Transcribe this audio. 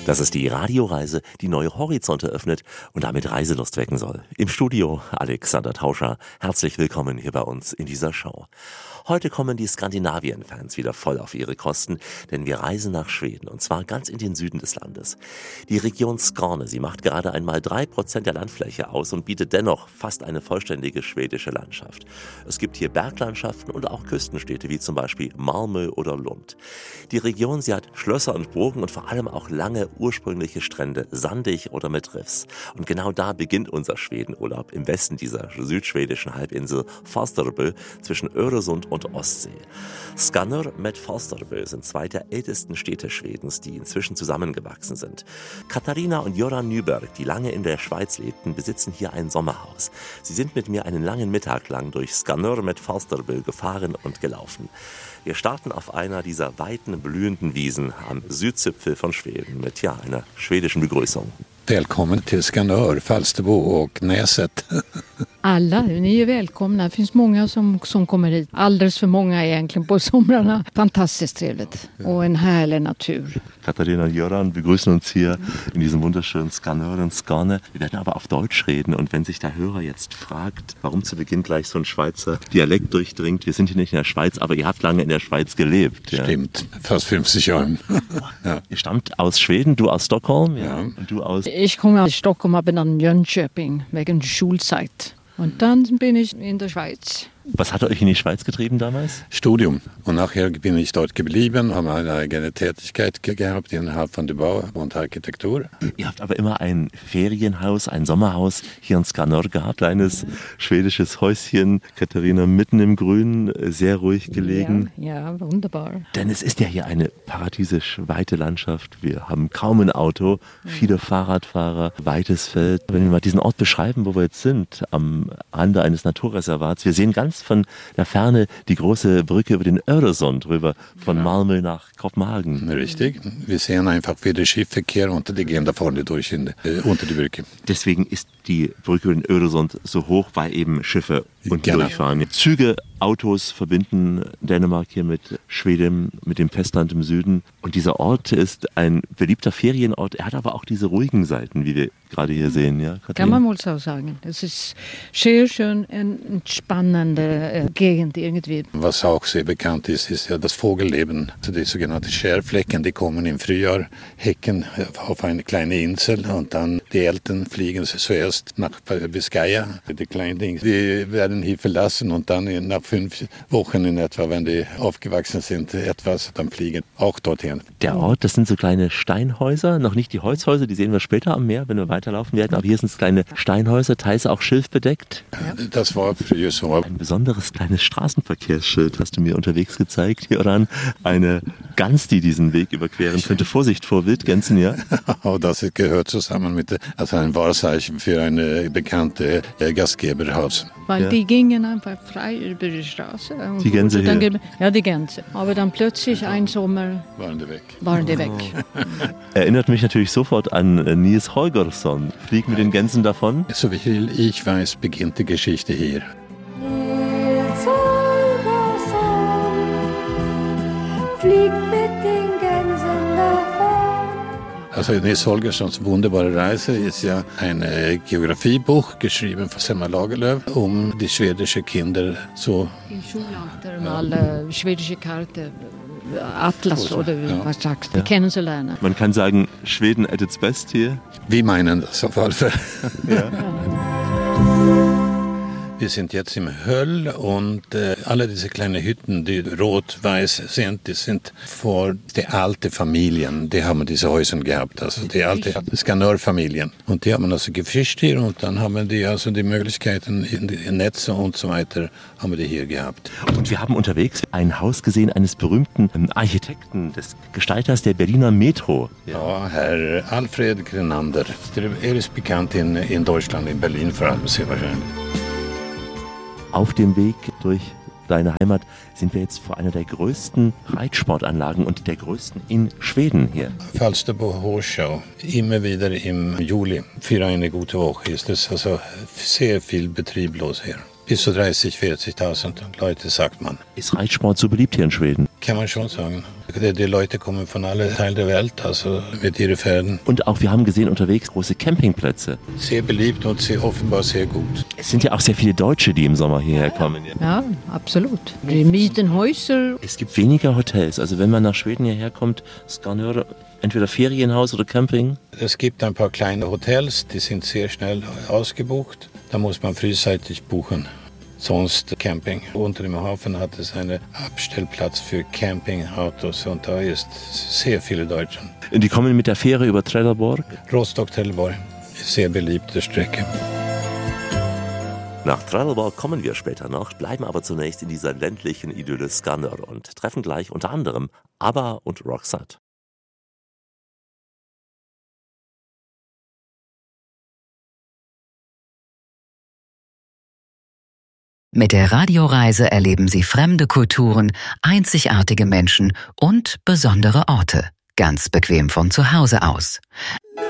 Das ist die Radioreise, die neue Horizonte öffnet und damit Reiselust wecken soll. Im Studio Alexander Tauscher. Herzlich willkommen hier bei uns in dieser Show. Heute kommen die Skandinavien-Fans wieder voll auf ihre Kosten, denn wir reisen nach Schweden und zwar ganz in den Süden des Landes. Die Region Skåne, sie macht gerade einmal 3% der Landfläche aus und bietet dennoch fast eine vollständige schwedische Landschaft. Es gibt hier Berglandschaften und auch Küstenstädte wie zum Beispiel Malmö oder Lund. Die Region, sie hat Schlösser und Burgen und vor allem auch lange ursprüngliche Strände, sandig oder mit Riffs. Und genau da beginnt unser Schwedenurlaub im Westen dieser südschwedischen Halbinsel Falsterbø zwischen Öresund und Ostsee. Skanör mit Falsterbø sind zwei der ältesten Städte Schwedens, die inzwischen zusammengewachsen sind. Katharina und Göran Nyberg, die lange in der Schweiz lebten, besitzen hier ein Sommerhaus. Sie sind mit mir einen langen Mittag lang durch Skanör mit Falsterbø gefahren und gelaufen. Wir starten auf einer dieser weiten, blühenden Wiesen am Südzipfel von Schweden mit einer schwedischen Begrüßung. Välkommen till Skanör, Falsterbo och Näset. Alla, ni är välkomna. Det finns många som kommer hit. Alldeles för många egentligen på somrarna. Fantastiskt trevligt och en härlig natur. Katharina und Göran begrüßen uns hier in diesem wunderschönen Skanör in Skåne. Wir werden aber auf Deutsch reden und wenn sich der Hörer jetzt fragt, warum zu Beginn gleich so ein Schweizer Dialekt durchdringt, wir sind hier nicht in der Schweiz, aber ihr habt lange in der Schweiz gelebt. Ja. Stimmt, fast 50 Jahre. Ja. Ihr stammt aus Schweden, du aus Stockholm, ja. Und du aus... Ich komme aus Stockholm, aber dann Jönköping wegen Schulzeit. Und dann bin ich in der Schweiz. Was hat euch in die Schweiz getrieben damals? Studium. Und nachher bin ich dort geblieben, habe eine eigene Tätigkeit gehabt innerhalb von der Bau- und Architektur. Ihr habt aber immer ein Ferienhaus, ein Sommerhaus hier in Skanör gehabt. Kleines schwedisches Häuschen, Katharina mitten im Grün, sehr ruhig gelegen. Ja, wunderbar. Denn es ist ja hier eine paradiesisch weite Landschaft. Wir haben kaum ein Auto, viele Fahrradfahrer, weites Feld. Wenn wir mal diesen Ort beschreiben, wo wir jetzt sind, am Rande eines Naturreservats, wir sehen ganz von der Ferne die große Brücke über den Öresund rüber, von Malmö nach Kopenhagen. Richtig. Wir sehen einfach, wie der Schiffverkehr unter die gehen da vorne durch unter die Brücke. Deswegen ist die Brücke über den Öresund so hoch, weil eben Schiffe unten durchfahren. Züge, Autos verbinden Dänemark hier mit Schweden, mit dem Festland im Süden. Und dieser Ort ist ein beliebter Ferienort. Er hat aber auch diese ruhigen Seiten, wie wir gerade hier sehen. Ja, kann man wohl so sagen. Es ist sehr schön, eine spannende Gegend irgendwie. Was auch sehr bekannt ist, ist ja das Vogelleben. Also die sogenannten Skärfläcken, die kommen im Frühjahr, häcken auf eine kleine Insel und dann die Eltern fliegen zuerst nach Biscaya. Die kleinen Dinge, die werden hier verlassen und dann nach 5 Wochen in etwa, wenn die aufgewachsen sind, etwas, dann fliegen auch dorthin. Der Ort, das sind so kleine Steinhäuser, noch nicht die Holzhäuser, die sehen wir später am Meer, wenn wir weiterlaufen werden, aber hier sind es kleine Steinhäuser, teils auch schilfbedeckt. Ja. Das war früher so. Ein besonderes kleines Straßenverkehrsschild hast du mir unterwegs gezeigt, Göran. Eine Gans, die diesen Weg überqueren könnte. Vorsicht vor Wildgänsen, ja? Das gehört zusammen mit ein Wahrzeichen für eine bekannte Gastgeberhaus. Weil die gingen einfach frei über die Straße. Die Gänse hier? Ja, die Gänse. Aber dann plötzlich ein Sommer waren die weg. Erinnert mich natürlich sofort an Nils Holgersson. Flieg mit den Gänsen davon. So wie ich weiß, beginnt die Geschichte hier. Nils Holgersson fliegt mit den Gänsen davon. Also Nils Holgerssons wunderbare Reise ist ja ein Geografiebuch geschrieben von Selma Lagerlöf um die schwedischen Kinder so. In Schulalter mal schwedische Karte. Atlas oder was sagst du, kennenzulernen. Man kann sagen, Schweden at its best hier. Wir meinen das auf alle Fälle. Ja. Wir sind jetzt im Höll und alle diese kleinen Hütten, die rot-weiß sind, die sind für die alte Familien. Die haben diese Häuser gehabt, also die alte Skanör-Familien. Und die haben also gefischt hier und dann haben die also die Möglichkeiten in Netze und so weiter haben die hier gehabt. Und wir haben unterwegs ein Haus gesehen eines berühmten Architekten, des Gestalters der Berliner Metro. Ja, Herr Alfred Grenander. Er ist bekannt in Deutschland, in Berlin vor allem sehr wahrscheinlich. Auf dem Weg durch deine Heimat sind wir jetzt vor einer der größten Reitsportanlagen und der größten in Schweden hier. Falsterbo Horschau, immer wieder im Juli für eine gute Woche ist es also sehr viel Betrieb los hier. Bis zu 30.000, 40.000 Leute, sagt man. Ist Reitsport so beliebt hier in Schweden? Kann man schon sagen. Die Leute kommen von allen Teilen der Welt, also mit ihren Pferden. Und auch, wir haben gesehen, unterwegs große Campingplätze. Sehr beliebt und offenbar sehr gut. Es sind ja auch sehr viele Deutsche, die im Sommer hierher kommen. Ja, absolut. Die mieten Häuser. Es gibt weniger Hotels. Also wenn man nach Schweden hierher kommt, Skanör, entweder Ferienhaus oder Camping. Es gibt ein paar kleine Hotels, die sind sehr schnell ausgebucht. Da muss man frühzeitig buchen. Sonst Camping. Unter dem Hafen hat es einen Abstellplatz für Campingautos und da ist sehr viele Deutsche. Die kommen mit der Fähre über Trelleborg. Rostock-Trelleborg, sehr beliebte Strecke. Nach Trelleborg kommen wir später noch, bleiben aber zunächst in dieser ländlichen Idylle Skanör und treffen gleich unter anderem ABBA und Roxette. Mit der Radioreise erleben Sie fremde Kulturen, einzigartige Menschen und besondere Orte. Ganz bequem von zu Hause aus.